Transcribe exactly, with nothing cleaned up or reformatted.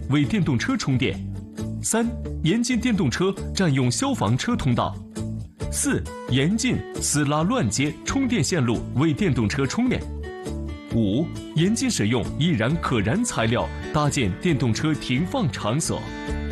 为电动车充电；三、严禁电动车占用消防车通道；四、严禁私拉乱接充电线路为电动车充电；五、严禁使用易燃可燃材料搭建电动车停放场所。